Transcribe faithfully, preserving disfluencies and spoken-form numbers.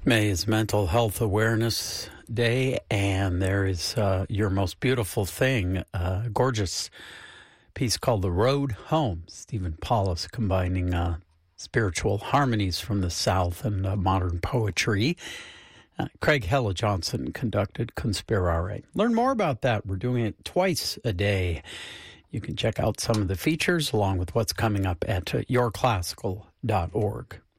May is Mental Health Awareness Day, and there is uh, Your Most Beautiful Thing, a gorgeous piece called The Road Home. Stephen Paulus combining uh, spiritual harmonies from the South and uh, modern poetry. Uh, Craig Hella Johnson conducted Conspirare. Learn more about that. We're doing it twice a day. You can check out some of the features along with what's coming up at uh, your classical dot org.